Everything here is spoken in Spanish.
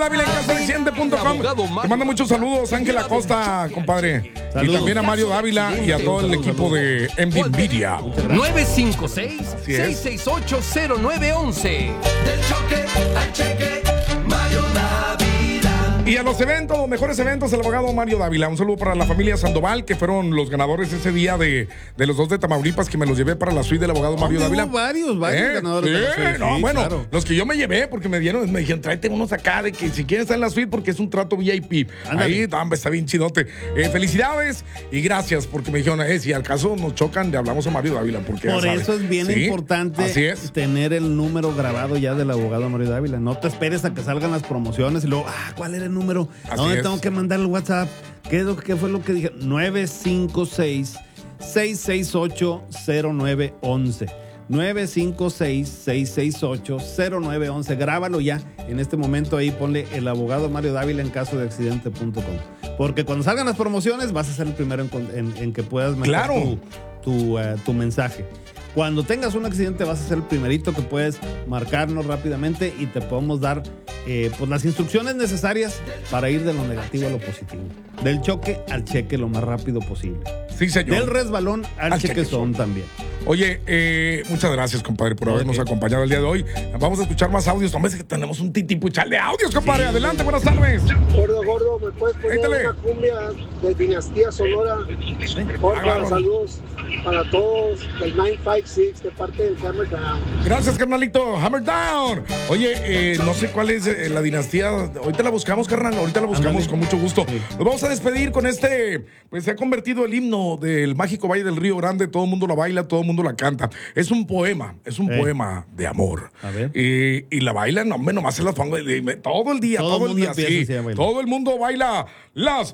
Dávila en casadeaccidente.com. Te manda muchos saludos, Ángel Acosta, compadre. Saludos. Y también a Mario Dávila y a todo el equipo de NVIDIA. 956-668-0911. Del choque al cheque, Mario Dávila. Y a los eventos, los mejores eventos, el abogado Mario Dávila. Un saludo para la familia Sandoval, que fueron los ganadores ese día de los dos de Tamaulipas, que me los llevé para la suite del abogado Mario Dávila. Hubo varios ganadores. Sí, de la suite, no, sí, bueno, claro. los que yo me llevé, porque me dijeron, tráete unos acá, de que si quieres estar en la suite, porque es un trato VIP. Ándale. Ahí, hombre, está bien chidote. Felicidades y gracias, porque me dijeron, si al caso nos chocan, le hablamos a Mario Dávila. Porque Por ya eso sabe. es bien Sí, importante así es. tener el número grabado ya del abogado Mario Dávila. No te esperes a que salgan las promociones y luego, ¿cuál era el número? ¿A Así dónde es. tengo que mandar el WhatsApp? ¿Qué fue lo que dije? 956-668-0911. 956-668-0911. Grábalo ya. En este momento ahí ponle el abogado Mario Dávila en caso de accidente.com. Porque cuando salgan las promociones vas a ser el primero en que puedas meter Claro. tu mensaje. Cuando tengas un accidente vas a ser el primerito que puedes marcarnos rápidamente y te podemos dar pues las instrucciones necesarias para ir de lo negativo a lo positivo. Del choque al cheque lo más rápido posible. Sí, señor. Del resbalón al chequezón chequezón también. Oye, muchas gracias, compadre, por habernos acompañado el día de hoy. Vamos a escuchar más audios. Hombre, es que tenemos un titipuchal de audios, compadre. Adelante, buenas tardes. Gordo, ¿me puedes poner Éntale. una cumbia de Dinastía Sonora? Porfa, Claro. saludos para todos del 956 de parte del Hammer Down. Gracias, carnalito. Hammer Down. Oye, no sé cuál es la dinastía. Ahorita la buscamos, carnal. Ahorita la buscamos con mucho gusto. Nos vamos a despedir con pues se ha convertido el himno del mágico Valle del Río Grande. Todo el mundo la baila, todo el mundo la canta. Es un poema de amor. A ver. Y la bailan, hombre, nomás se las pongo todo el día, Todo el todo el mundo día, empieza sí. así a bailar. Todo el mundo baila las